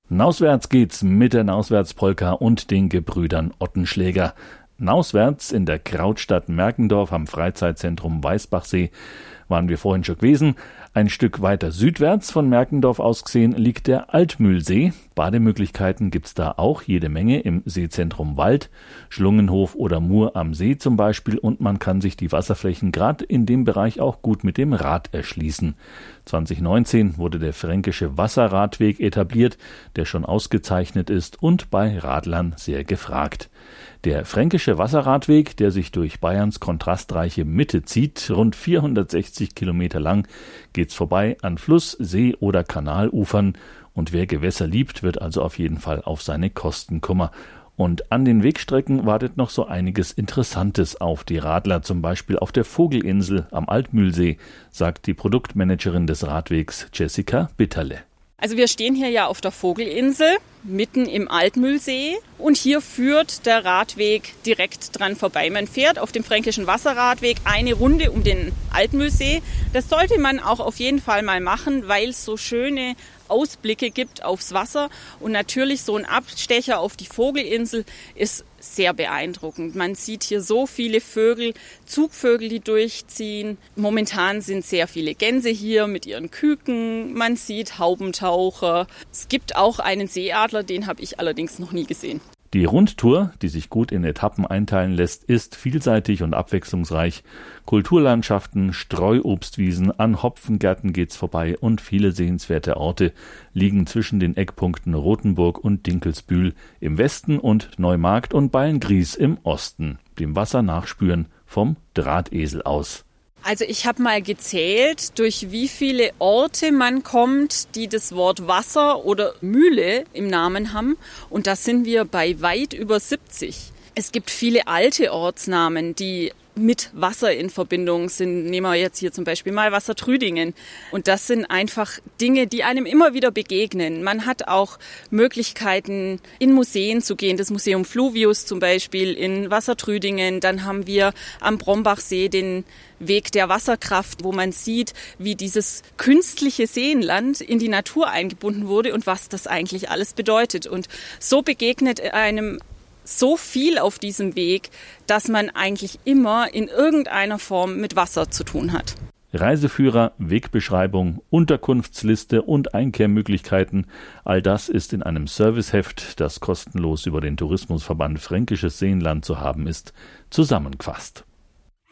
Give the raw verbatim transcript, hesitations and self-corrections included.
Nauswärts geht's mit der Nauswärtspolka und den Gebrüdern Ottenschläger. Nauswärts in der Krautstadt Merkendorf am Freizeitzentrum Weißbachsee waren wir vorhin schon gewesen. Ein Stück weiter südwärts von Merkendorf aus gesehen liegt der Altmühlsee. Bademöglichkeiten gibt's da auch jede Menge im Seezentrum Wald, Schlungenhof oder Mur am See zum Beispiel, und man kann sich die Wasserflächen gerade in dem Bereich auch gut mit dem Rad erschließen. zwanzig neunzehn wurde der Fränkische Wasserradweg etabliert, der schon ausgezeichnet ist und bei Radlern sehr gefragt. Der Fränkische Wasserradweg, der sich durch Bayerns kontrastreiche Mitte zieht, rund vierhundertsechzig Kilometer lang, geht's vorbei an Fluss-, See- oder Kanalufern, und wer Gewässer liebt, wird also auf jeden Fall auf seine Kosten kommen. Und an den Wegstrecken wartet noch so einiges Interessantes auf die Radler, zum Beispiel auf der Vogelinsel am Altmühlsee, sagt die Produktmanagerin des Radwegs Jessica Bitterle. Also wir stehen hier ja auf der Vogelinsel, mitten im Altmühlsee, und hier führt der Radweg direkt dran vorbei. Man fährt auf dem Fränkischen Wasserradweg eine Runde um den Altmühlsee. Das sollte man auch auf jeden Fall mal machen, weil es so schöne Ausblicke gibt aufs Wasser, und natürlich so ein Abstecher auf die Vogelinsel ist sehr beeindruckend. Man sieht hier so viele Vögel, Zugvögel, die durchziehen. Momentan sind sehr viele Gänse hier mit ihren Küken. Man sieht Haubentaucher. Es gibt auch einen Seeadler, den habe ich allerdings noch nie gesehen. Die Rundtour, die sich gut in Etappen einteilen lässt, ist vielseitig und abwechslungsreich. Kulturlandschaften, Streuobstwiesen, an Hopfengärten geht's vorbei, und viele sehenswerte Orte liegen zwischen den Eckpunkten Rothenburg und Dinkelsbühl im Westen und Neumarkt und Beilngries im Osten, dem Wasser nachspüren vom Drahtesel aus. Also ich habe mal gezählt, durch wie viele Orte man kommt, die das Wort Wasser oder Mühle im Namen haben. Und da sind wir bei weit über siebzig. Es gibt viele alte Ortsnamen, die mit Wasser in Verbindung sind. Nehmen wir jetzt hier zum Beispiel mal Wassertrüdingen. Und das sind einfach Dinge, die einem immer wieder begegnen. Man hat auch Möglichkeiten, in Museen zu gehen. Das Museum Fluvius zum Beispiel in Wassertrüdingen. Dann haben wir am Brombachsee den Weg der Wasserkraft, wo man sieht, wie dieses künstliche Seenland in die Natur eingebunden wurde und was das eigentlich alles bedeutet. Und so begegnet einem so viel auf diesem Weg, dass man eigentlich immer in irgendeiner Form mit Wasser zu tun hat. Reiseführer, Wegbeschreibung, Unterkunftsliste und Einkehrmöglichkeiten, all das ist in einem Serviceheft, das kostenlos über den Tourismusverband Fränkisches Seenland zu haben ist, zusammengefasst.